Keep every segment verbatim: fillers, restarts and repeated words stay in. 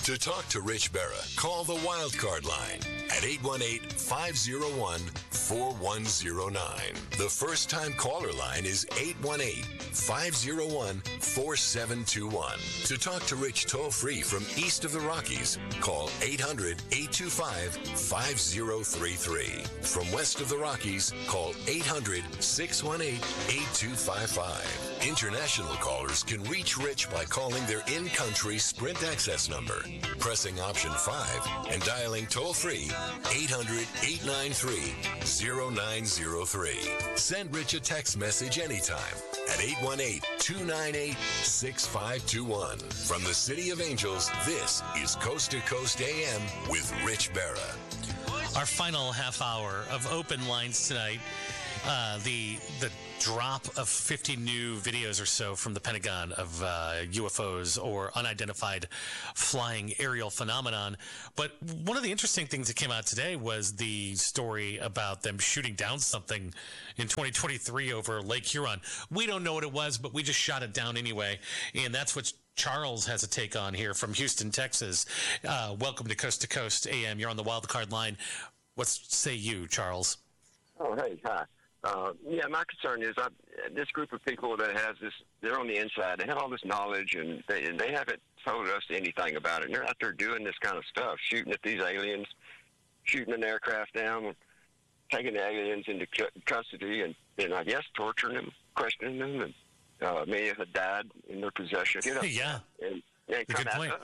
To talk to Rich Berra, call the Wildcard line at eight one eight, five oh one, four one oh nine. The first-time caller line is eight one eight, five oh one, four seven two one. To talk to Rich toll-free from east of the Rockies, call eight hundred, eight two five, five oh three three. From west of the Rockies, call eight hundred, six one eight, eight two five five. International callers can reach Rich by calling their in-country Sprint access number, pressing option five, and dialing toll-free eight hundred, eight nine three, oh nine oh three. Send Rich a text message anytime at eight one eight, two nine eight, six five two one. From the City of Angels, this is Coast to Coast A M with Rich Berra. Our final half hour of open lines tonight. Uh, the the drop of fifty new videos or so from the Pentagon of uh, U F Os or unidentified flying aerial phenomenon. But one of the interesting things that came out today was the story about them shooting down something in twenty twenty-three over Lake Huron. We don't know what it was, but we just shot it down anyway. And that's what Charles has a take on here from Houston, Texas. Uh, welcome to Coast to Coast A M. You're on the Wildcard line. What say you, Charles? Oh, hey, hi. Uh, yeah, my concern is I, this group of people that has this, they're on the inside. They have all this knowledge, and they, and they haven't told us anything about it. And they're out there doing this kind of stuff, shooting at these aliens, shooting an aircraft down, taking the aliens into cu- custody, and, and I guess torturing them, questioning them, and uh, many have died in their possession. You know, yeah, and, and come good at point. us.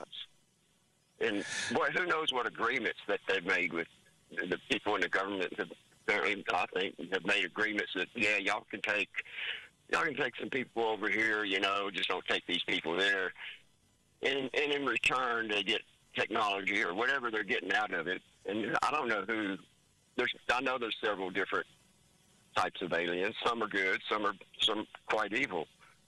And, boy, who knows what agreements that they've made with the people in the government that apparently, I think, have made agreements that, yeah, y'all can take y'all can take some people over here, you know, just don't take these people there. And, and in return, they get technology or whatever they're getting out of it. And I don't know who, there's, I know there's several different types of aliens. Some are good, some are some quite evil.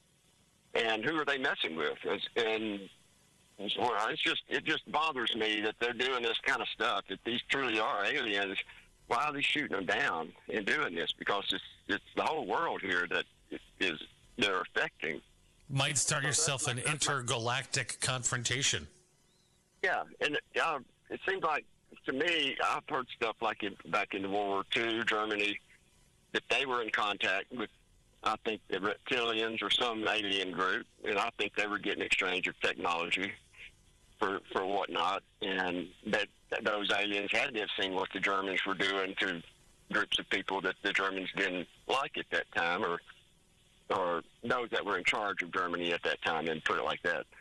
And who are they messing with? It's, and well, it's just, it just bothers me that they're doing this kind of stuff, that these truly are aliens. Why are they shooting them down and doing this? Because it's it's the whole world here that is they're affecting. Might start yourself an intergalactic confrontation. Yeah, and uh, it seems like, to me, I've heard stuff like in, back in World War Two, Germany, that they were in contact with, I think, the reptilians or some alien group, and I think they were getting exchange of technology for for whatnot, and that, that those aliens had to have seen what the Germans were doing to groups of people that the Germans didn't like at that time, or or those that were in charge of Germany at that time, and put it like that.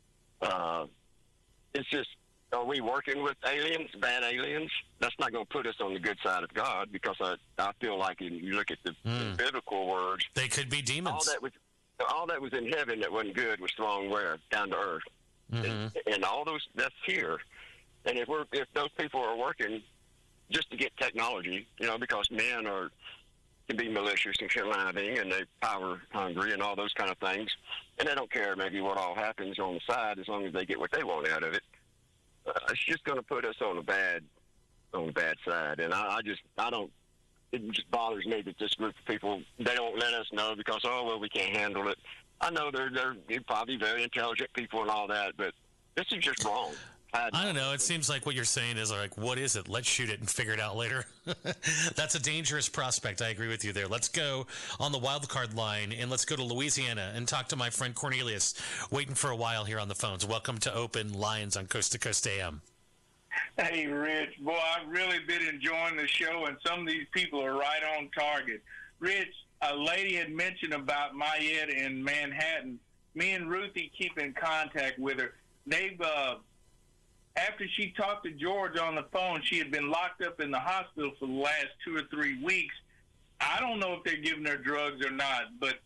Uh, it's just, are we working with aliens, bad aliens? That's not going to put us on the good side of God, because I, I feel like if you look at the, mm. the biblical words, they could be demons. All that was, all that was in heaven that wasn't good was thrown where? Down to earth. Mm-hmm. And, and all those, that's here. And if we're if those people are working just to get technology, you know, because men are can be malicious and conniving, and they power hungry and all those kind of things, and they don't care maybe what all happens on the side as long as they get what they want out of it. Uh, it's just going to put us on a bad on the bad side, and I, I just I don't. It just bothers me that this group of people, they don't let us know because, oh well, we can't handle it. I know they're they're, they're probably very intelligent people and all that, but this is just wrong. I, I don't know. It seems like what you're saying is like, what is it? Let's shoot it and figure it out later. That's a dangerous prospect. I agree with you there. Let's go on the wild card line, and let's go to Louisiana and talk to my friend Cornelius, waiting for a while here on the phones. Welcome to Open Lines on Coast to Coast A M. Hey, Rich. Boy, I've really been enjoying the show, and some of these people are right on target. Rich, a lady had mentioned about Mayette in Manhattan. Me and Ruthie keep in contact with her. They've, uh, after she talked to George on the phone, she had been locked up in the hospital for the last two or three weeks. I don't know if they're giving her drugs or not, but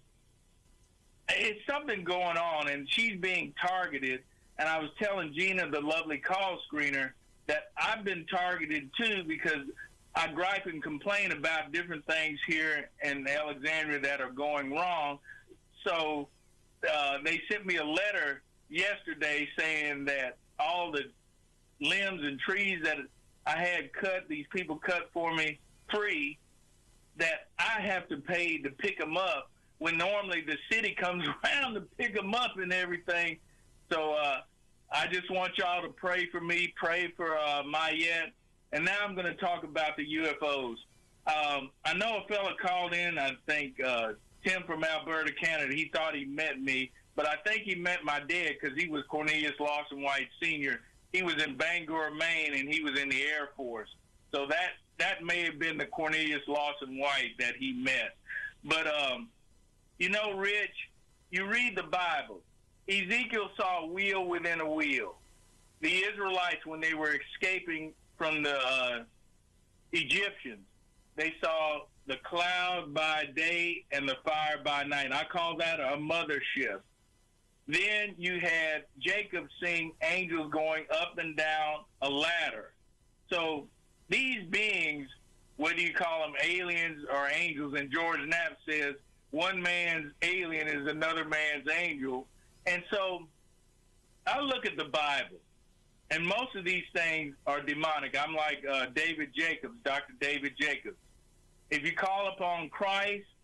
it's something going on, and she's being targeted. And I was telling Gina, the lovely call screener, that I've been targeted too, because I gripe and complain about different things here in Alexandria that are going wrong. So uh, they sent me a letter yesterday saying that all the limbs and trees that I had cut, these people cut for me free, that I have to pay to pick them up, when normally the city comes around to pick them up and everything. So uh, I I just want y'all to pray for me, pray for uh, Mayette. And now I'm going to talk about the U F Os. Um, I know a fella called in, I think uh, Tim from Alberta, Canada. He thought he met me, but I think he met my dad because he was Cornelius Lawson White Senior He was in Bangor, Maine, and he was in the Air Force. So that, that may have been the Cornelius Lawson White that he met. But, um, you know, Rich, you read the Bible. Ezekiel saw a wheel within a wheel. The Israelites, when they were escaping from the uh, Egyptians, they saw the cloud by day and the fire by night. I call that a mothership. Then you had Jacob seeing angels going up and down a ladder. So these beings, whether you call them aliens or angels, and George Knapp says one man's alien is another man's angel. And so I look at the Bible, and most of these things are demonic. I'm like uh, David Jacobs, Doctor David Jacobs. If you call upon Christ,